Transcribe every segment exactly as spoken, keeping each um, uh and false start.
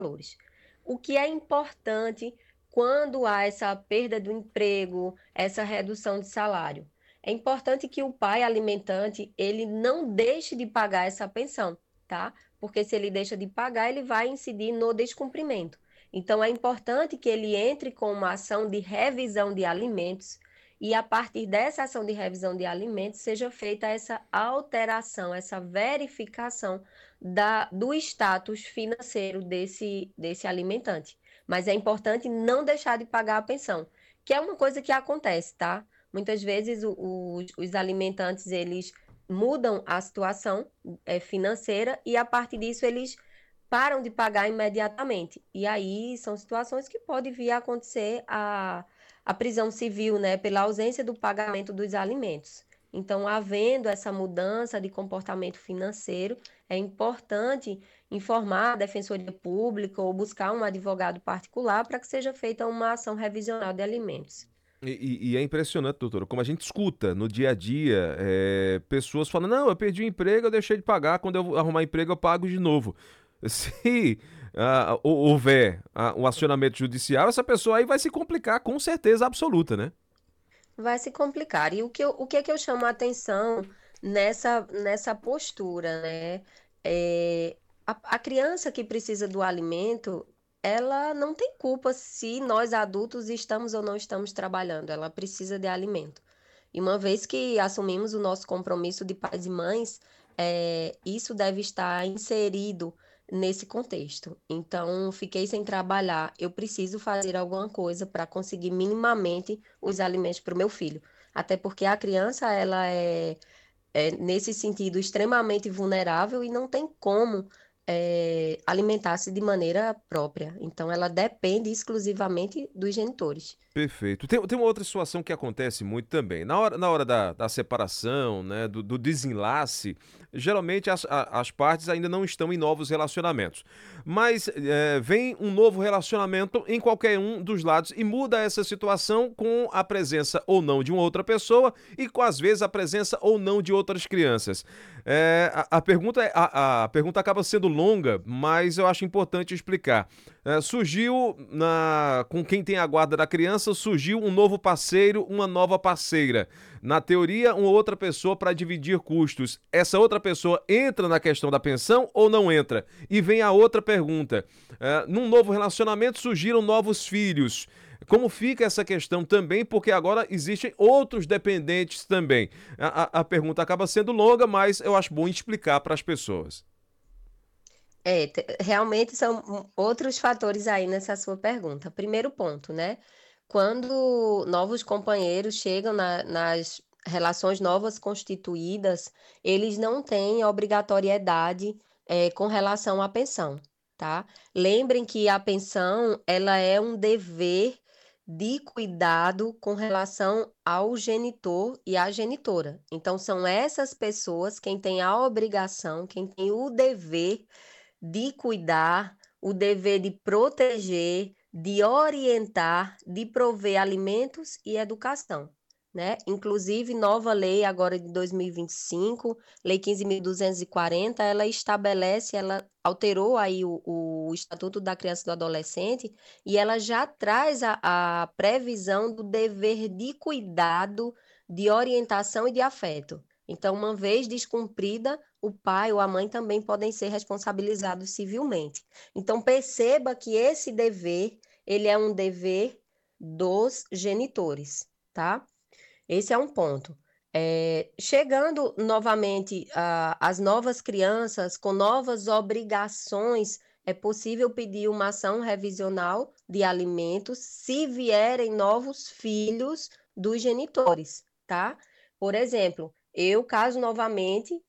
valores. O que é importante quando há essa perda do emprego, essa redução de salário? É importante que o pai alimentante, ele não deixe de pagar essa pensão, tá? Porque se ele deixa de pagar, ele vai incidir no descumprimento. Então, é importante que ele entre com uma ação de revisão de alimentos e, a partir dessa ação de revisão de alimentos, seja feita essa alteração, essa verificação da, do status financeiro desse, desse alimentante. Mas é importante não deixar de pagar a pensão, que é uma coisa que acontece, tá? Muitas vezes o, o, os alimentantes, eles mudam a situação é, financeira e, a partir disso, eles param de pagar imediatamente. E aí são situações que pode vir a acontecer a, a prisão civil, né, pela ausência do pagamento dos alimentos. Então, havendo essa mudança de comportamento financeiro, é importante informar a Defensoria Pública ou buscar um advogado particular para que seja feita uma ação revisional de alimentos. E, e- e é impressionante, doutora, como a gente escuta no dia a dia, é, pessoas falando, não, eu perdi o emprego, eu deixei de pagar, quando eu arrumar emprego eu pago de novo. Se ah, hou- houver ah, um acionamento judicial, essa pessoa aí vai se complicar com certeza absoluta, né? Vai se complicar. E o que, eu, o que é que eu chamo a atenção nessa, nessa postura, né? É, a, a criança que precisa do alimento, ela não tem culpa se nós adultos estamos ou não estamos trabalhando. Ela precisa de alimento. E uma vez que assumimos o nosso compromisso de pais e mães, é, isso deve estar inserido nesse contexto. Então, fiquei sem trabalhar, eu preciso fazer alguma coisa para conseguir minimamente os alimentos para o meu filho. Até porque a criança, ela é, é, nesse sentido, extremamente vulnerável e não tem como é, alimentar-se de maneira própria. Então, ela depende exclusivamente dos genitores. Perfeito. Tem, tem uma outra situação que acontece muito também. Na hora, na hora da, da separação, né, do, do desenlace, geralmente as, a- as partes ainda não estão em novos relacionamentos. Mas eh, vem um novo relacionamento em qualquer um dos lados e muda essa situação com a presença ou não de uma outra pessoa e com, às vezes, a presença ou não de outras crianças. Eh, a, a pergunta, é- a, a pergunta acaba sendo longa, mas eu acho importante explicar. É, surgiu na, com quem tem a guarda da criança, surgiu um novo parceiro, uma nova parceira. Na teoria, uma outra pessoa para dividir custos. Essa outra pessoa entra na questão da pensão ou não entra? E vem a outra pergunta. É, num novo relacionamento surgiram novos filhos. Como fica essa questão também? Porque agora existem outros dependentes também. A, a, a pergunta acaba sendo longa, mas eu acho bom explicar para as pessoas. É, te- realmente são hum, outros fatores aí nessa sua pergunta. Primeiro ponto, né? Quando novos companheiros chegam na- nas relações novas constituídas, eles não têm obrigatoriedade, é, com relação à pensão, tá? Lembrem que a pensão, ela é um dever de cuidado com relação ao genitor e à genitora. Então, são essas pessoas quem têm a obrigação, quem tem o dever de cuidar, o dever de proteger, de orientar, de prover alimentos e educação, né? Inclusive, nova lei agora de dois mil e vinte e cinco, Lei quinze mil duzentos e quarenta, ela estabelece, ela alterou aí o, o Estatuto da Criança e do Adolescente e ela já traz a, a previsão do dever de cuidado, de orientação e de afeto. Então, uma vez descumprida, o pai ou a mãe também podem ser responsabilizados civilmente. Então, perceba que esse dever, ele é um dever dos genitores, tá? Esse é um ponto. É, chegando novamente a- as novas crianças com novas obrigações, é possível pedir uma ação revisional de alimentos se vierem novos filhos dos genitores, tá? Por exemplo, eu caso novamente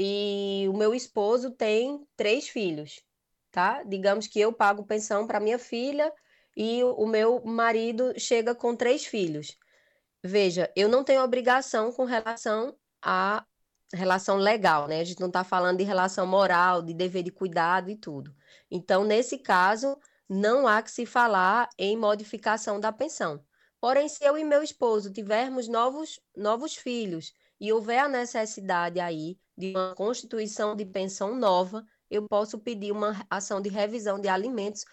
e o meu esposo tem três filhos, tá? Digamos que eu pago pensão para minha filha e o o meu marido chega com três filhos. Veja, eu não tenho obrigação com relação à relação legal, né? A gente não está falando de relação moral, de dever de cuidado e tudo. Então, nesse caso, não há que se falar em modificação da pensão. Porém, se eu e meu esposo tivermos novos, novos filhos e houver a necessidade aí de uma constituição de pensão nova, eu posso pedir uma ação de revisão de alimentos